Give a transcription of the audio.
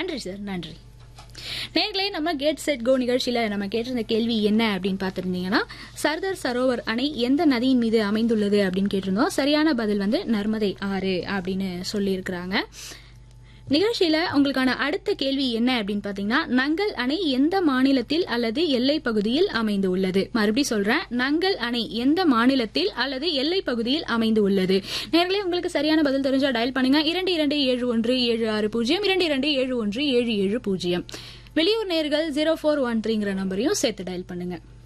நன்றி சார், நன்றி. நேர்களே, நம்ம கேட் செட் கோ நிகழ்ச்சியில நம்ம கேட்டிருந்த கேள்வி என்ன அப்படின்னு பார்த்திருந்தீங்கன்னா, சர்தார் சரோவர் அணை எந்த நதியின் மீது அமைந்துள்ளது அப்படின்னு கேட்டிருந்தோம். சரியான பதில் வந்து நர்மதை ஆறு அப்படின்னு சொல்லியிருக்கிறாங்க. நிகழ்ச்சியில உங்களுக்கான அடுத்த கேள்வி என்ன அப்படின்னு பாத்தீங்கன்னா, நங்கல் அணை எந்த மாநிலத்தில் அல்லது எல்லை பகுதியில் அமைந்து உள்ளது? மறுபடியும் சொல்றேன், நங்கல் அணை எந்த மாநிலத்தில் அல்லது எல்லை பகுதியில் அமைந்து உள்ளது? நேர்களே, உங்களுக்கு சரியான பதில் தெரிஞ்சா டயல் பண்ணுங்க 227176 22717770. வெளியூர் நேர்கள் 0413 நம்பரையும் சேர்த்து டயல் பண்ணுங்க.